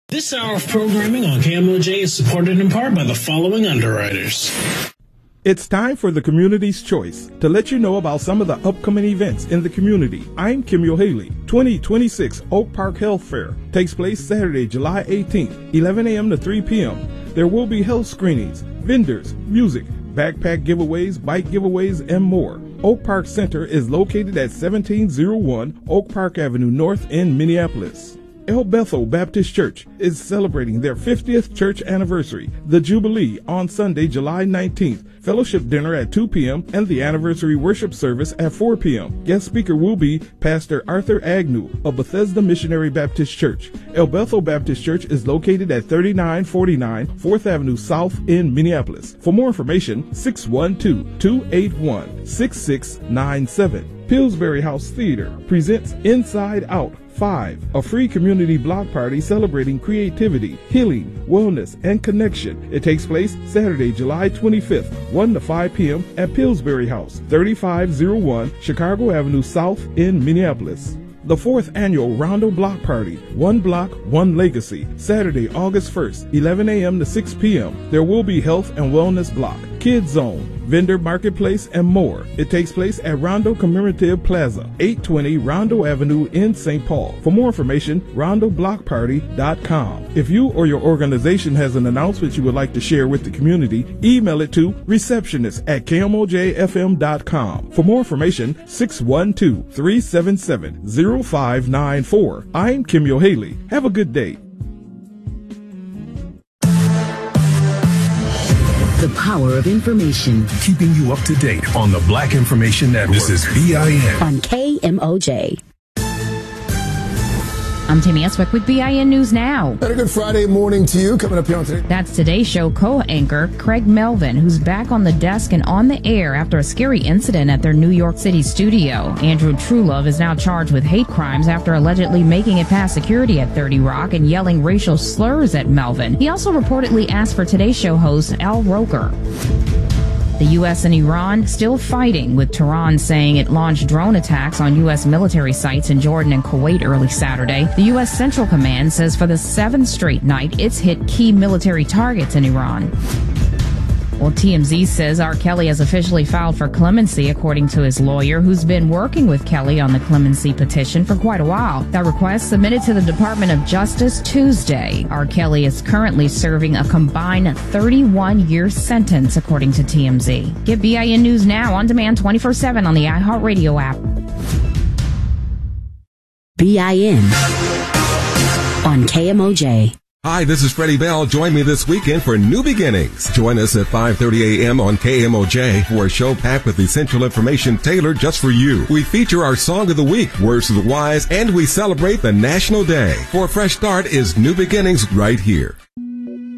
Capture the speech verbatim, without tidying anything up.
This hour of programming on K M O J is supported in part by the following underwriters. It's time for the Community's Choice to let you know about some of the upcoming events in the community. I'm Kim Haley. twenty twenty-six Oak Park Health Fair takes place Saturday, July eighteenth, eleven a.m. to three p.m. There will be health screenings, vendors, music, backpack giveaways, bike giveaways, and more. Oak Park Center is located at seventeen oh one Oak Park Avenue North in Minneapolis. El Bethel Baptist Church is celebrating their fiftieth church anniversary, the Jubilee, on Sunday, July nineteenth. Fellowship dinner at two p.m. and the anniversary worship service at four p.m. Guest speaker will be Pastor Arthur Agnew of Bethesda Missionary Baptist Church. El Bethel Baptist Church is located at thirty-nine forty-nine fourth Avenue South in Minneapolis. For more information, six one two, two eight one, six six nine seven. Pillsbury House Theater presents Inside Out five, a free community block party celebrating creativity, healing, wellness, and connection. It takes place Saturday, July twenty-fifth, one to five p.m. at Pillsbury House, thirty-five oh one Chicago Avenue South in Minneapolis. The fourth annual Rondo Block Party, One Block, One Legacy, Saturday, August first, eleven a.m. to six p.m. There will be health and wellness block, kids zone, vendor marketplace, and more. It takes place at Rondo Commemorative Plaza, eight twenty Rondo Avenue in Saint Paul. For more information, rondo block party dot com. If you or your organization has an announcement you would like to share with the community, email it to receptionist at k m o j f m dot com. For more information, six one two, three seven seven, zero five nine four. I'm Kim Haley. Have a good day. The power of information. Keeping you up to date on the Black Information Network. This is B I N. On K M O J. I'm Tammy Eswick with B I N News Now. And a good Friday morning to you. Coming up here on today. That's Today's Show co-anchor Craig Melvin, who's back on the desk and on the air after a scary incident at their New York City studio. Andrew Trulove is now charged with hate crimes after allegedly making it past security at thirty Rock and yelling racial slurs at Melvin. He also reportedly asked for Today's Show host Al Roker. The U S and Iran still fighting, with Tehran saying it launched drone attacks on U S military sites in Jordan and Kuwait early Saturday. The U S Central Command says for the seventh straight night, it's hit key military targets in Iran. Well, T M Z says R. Kelly has officially filed for clemency, according to his lawyer, who's been working with Kelly on the clemency petition for quite a while. That request submitted to the Department of Justice Tuesday. R. Kelly is currently serving a combined thirty-one year sentence, according to T M Z. Get B I N News Now on demand twenty-four seven on the iHeartRadio app. B I N on K M O J. Hi, this is Freddie Bell. Join me this weekend for New Beginnings. Join us at five thirty a.m. on K M O J for a show packed with essential information tailored just for you. We feature our Song of the Week, Words of the Wise, and we celebrate the National Day. For a fresh start is New Beginnings right here.